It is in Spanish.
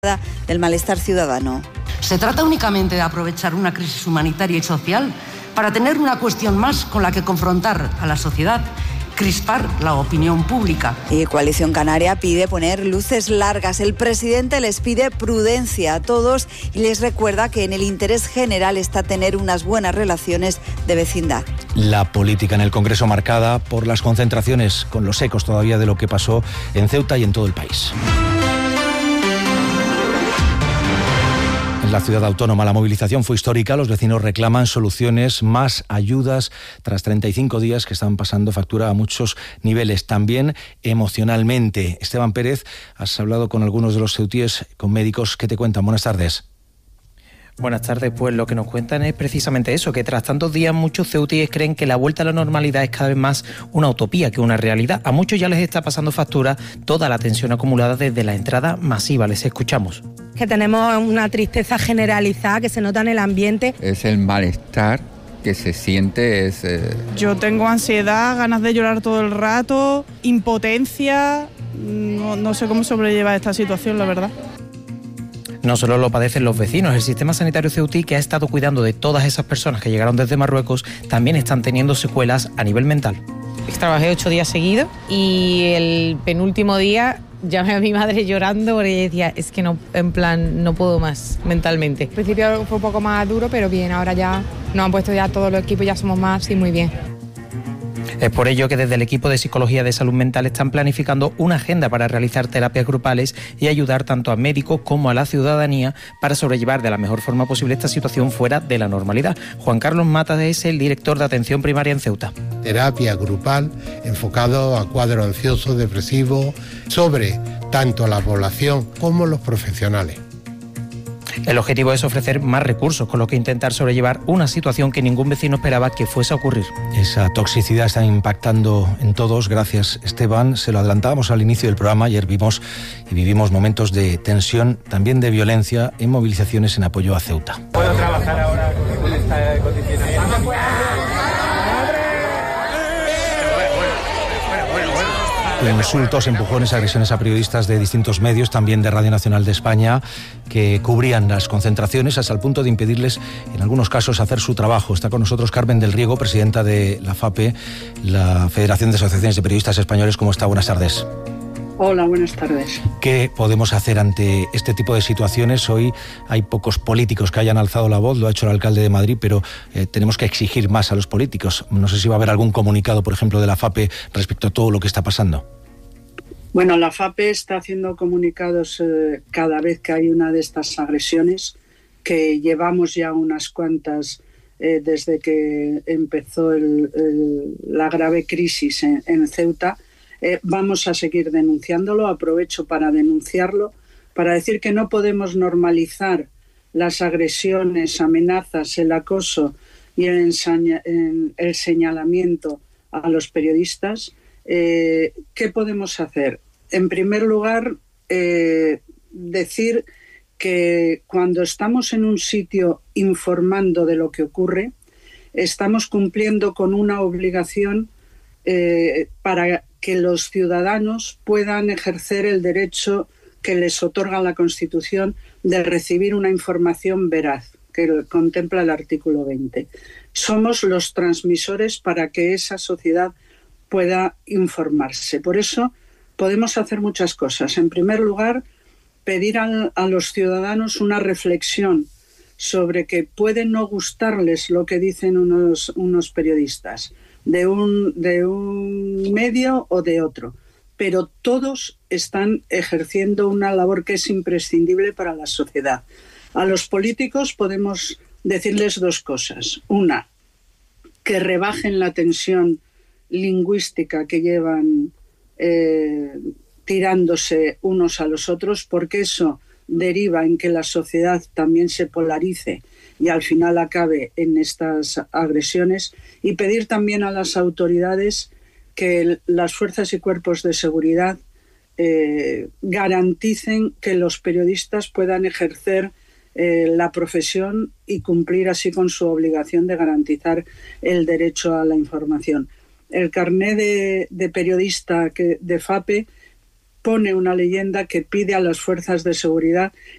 del malestar ciudadano. Se trata únicamente de aprovechar una crisis humanitaria y social para tener una cuestión más con la que confrontar a la sociedad, crispar la opinión pública. Y Coalición Canaria pide poner luces largas. El presidente les pide prudencia a todos y les recuerda que en el interés general está tener unas buenas relaciones de vecindad. La política en el Congreso marcada por las concentraciones, con los ecos todavía de lo que pasó en Ceuta y en todo el país. En la ciudad autónoma la movilización fue histórica, los vecinos reclaman soluciones, más ayudas, tras 35 días que están pasando factura a muchos niveles, también emocionalmente. Esteban Pérez, has hablado con algunos de los ceutíes, con médicos, ¿qué te cuentan? Buenas tardes. Buenas tardes, pues lo que nos cuentan es precisamente eso, que tras tantos días muchos ceutíes creen que la vuelta a la normalidad es cada vez más una utopía que una realidad. A muchos ya les está pasando factura toda la tensión acumulada desde la entrada masiva. Les escuchamos. Que tenemos una tristeza generalizada que se nota en el ambiente. Es el malestar que se siente. Yo tengo ansiedad, ganas de llorar todo el rato, impotencia, no sé cómo sobrellevar esta situación, la verdad. No solo lo padecen los vecinos, el sistema sanitario ceutí, que ha estado cuidando de todas esas personas que llegaron desde Marruecos, también están teniendo secuelas a nivel mental. Trabajé 8 días seguidos y el penúltimo día llamé a mi madre llorando porque decía, es que no, en plan, no puedo más mentalmente. Al principio fue un poco más duro, pero bien, ahora ya nos han puesto ya todos los equipos, ya somos más y muy bien. Es por ello que desde el equipo de Psicología de Salud Mental están planificando una agenda para realizar terapias grupales y ayudar tanto a médicos como a la ciudadanía para sobrellevar de la mejor forma posible esta situación fuera de la normalidad. Juan Carlos Matas es el director de Atención Primaria en Ceuta. Terapia grupal enfocado a cuadro ansioso, depresivo, sobre tanto la población como los profesionales. El objetivo es ofrecer más recursos, con lo que intentar sobrellevar una situación que ningún vecino esperaba que fuese a ocurrir. Esa toxicidad está impactando en todos. Gracias, Esteban. Se lo adelantábamos al inicio del programa. Ayer vimos y vivimos momentos de tensión, también de violencia, en movilizaciones en apoyo a Ceuta. ¿Puedo trabajar ahora con esta condicionamiento? Insultos, empujones, agresiones a periodistas de distintos medios, también de Radio Nacional de España, que cubrían las concentraciones hasta el punto de impedirles, en algunos casos, hacer su trabajo. Está con nosotros Carmen del Riego, presidenta de la FAPE, la Federación de Asociaciones de Periodistas Españoles. ¿Cómo está? Buenas tardes. Hola, buenas tardes. ¿Qué podemos hacer ante este tipo de situaciones? Hoy hay pocos políticos que hayan alzado la voz, lo ha hecho el alcalde de Madrid, pero tenemos que exigir más a los políticos. No sé si va a haber algún comunicado, por ejemplo, de la FAPE respecto a todo lo que está pasando. Bueno, la FAPE está haciendo comunicados cada vez que hay una de estas agresiones, que llevamos ya unas cuantas desde que empezó la grave crisis en Ceuta. Vamos a seguir denunciándolo. Aprovecho para denunciarlo, para decir que no podemos normalizar las agresiones, amenazas, el acoso y el señalamiento a los periodistas. ¿Qué podemos hacer? En primer lugar, decir que cuando estamos en un sitio informando de lo que ocurre, estamos cumpliendo con una obligación para que los ciudadanos puedan ejercer el derecho que les otorga la Constitución de recibir una información veraz, que contempla el artículo 20. Somos los transmisores para que esa sociedad pueda informarse. Por eso podemos hacer muchas cosas. En primer lugar, pedir a los ciudadanos una reflexión sobre que puede no gustarles lo que dicen unos periodistas de un medio o de otro, pero todos están ejerciendo una labor que es imprescindible para la sociedad. A los políticos podemos decirles dos cosas. Una, que rebajen la tensión lingüística que llevan tirándose unos a los otros, porque eso deriva en que la sociedad también se polarice y al final acabe en estas agresiones, y pedir también a las autoridades que las fuerzas y cuerpos de seguridad garanticen que los periodistas puedan ejercer la profesión y cumplir así con su obligación de garantizar el derecho a la información. El carné de periodista de FAPE pone una leyenda que pide a las fuerzas de seguridad